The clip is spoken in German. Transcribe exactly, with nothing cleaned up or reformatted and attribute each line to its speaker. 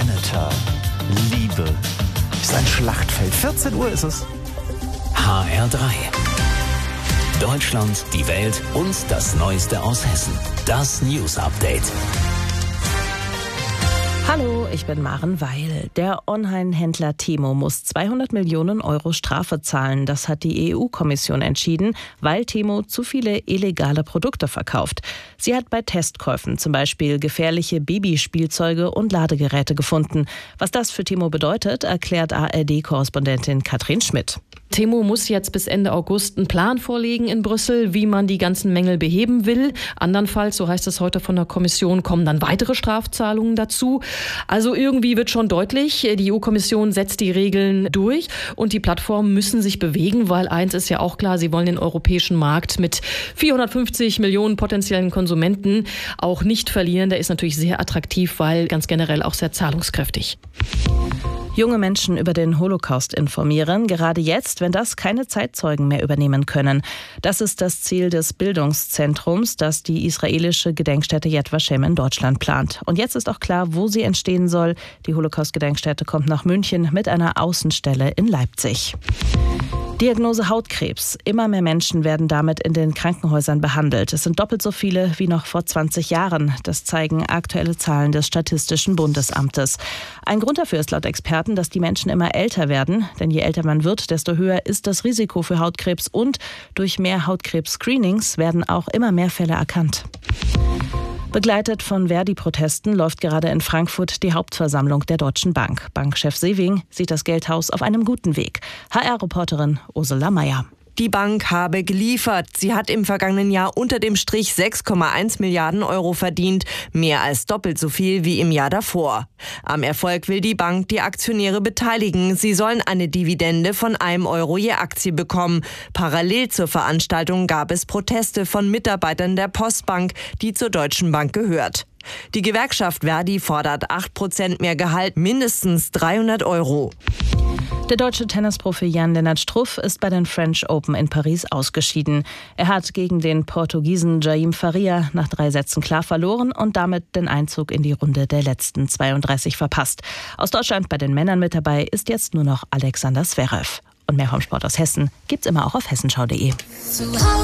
Speaker 1: Monitor. Liebe ist ein Schlachtfeld. vierzehn Uhr ist es.
Speaker 2: H R drei. Deutschland, die Welt und das Neueste aus Hessen. Das News Update.
Speaker 3: Hallo, ich bin Maren Weil. Der Online-Händler Temu muss zweihundert Millionen Euro Strafe zahlen. Das hat die E U-Kommission entschieden, weil Temu zu viele illegale Produkte verkauft. Sie hat bei Testkäufen zum Beispiel gefährliche Babyspielzeuge und Ladegeräte gefunden. Was das für Temu bedeutet, erklärt A R D-Korrespondentin Katrin Schmidt.
Speaker 4: Temu muss jetzt bis Ende August einen Plan vorlegen in Brüssel, wie man die ganzen Mängel beheben will. Andernfalls, so heißt es heute von der Kommission, kommen dann weitere Strafzahlungen dazu. Also irgendwie wird schon deutlich, die E U-Kommission setzt die Regeln durch und die Plattformen müssen sich bewegen, weil eins ist ja auch klar, sie wollen den europäischen Markt mit vierhundertfünfzig Millionen potenziellen Konsumenten auch nicht verlieren. Der ist natürlich sehr attraktiv, weil ganz generell auch sehr zahlungskräftig.
Speaker 3: Junge Menschen über den Holocaust informieren, gerade jetzt, wenn das keine Zeitzeugen mehr übernehmen können. Das ist das Ziel des Bildungszentrums, das die israelische Gedenkstätte Yad Vashem in Deutschland plant. Und jetzt ist auch klar, wo sie entstehen soll. Die Holocaust-Gedenkstätte kommt nach München mit einer Außenstelle in Leipzig. Diagnose Hautkrebs. Immer mehr Menschen werden damit in den Krankenhäusern behandelt. Es sind doppelt so viele wie noch vor zwanzig Jahren. Das zeigen aktuelle Zahlen des Statistischen Bundesamtes. Ein Grund dafür ist laut Experten, dass die Menschen immer älter werden. Denn je älter man wird, desto höher ist das Risiko für Hautkrebs. Und durch mehr Hautkrebs-Screenings werden auch immer mehr Fälle erkannt. Begleitet von Verdi-Protesten läuft gerade in Frankfurt die Hauptversammlung der Deutschen Bank. Bankchef Sewing sieht das Geldhaus auf einem guten Weg. H R-Reporterin Ursula Meier.
Speaker 5: Die Bank habe geliefert. Sie hat im vergangenen Jahr unter dem Strich sechs Komma eins Milliarden Euro verdient, mehr als doppelt so viel wie im Jahr davor. Am Erfolg will die Bank die Aktionäre beteiligen. Sie sollen eine Dividende von einem Euro je Aktie bekommen. Parallel zur Veranstaltung gab es Proteste von Mitarbeitern der Postbank, die zur Deutschen Bank gehört. Die Gewerkschaft Verdi fordert acht Prozent mehr Gehalt, mindestens dreihundert Euro.
Speaker 3: Der deutsche Tennisprofi Jan-Lennart Struff ist bei den French Open in Paris ausgeschieden. Er hat gegen den Portugiesen Jaime Faria nach drei Sätzen klar verloren und damit den Einzug in die Runde der letzten zweiunddreißig verpasst. Aus Deutschland bei den Männern mit dabei ist jetzt nur noch Alexander Zverev. Und mehr vom Sport aus Hessen gibt's immer auch auf hessenschau punkt de.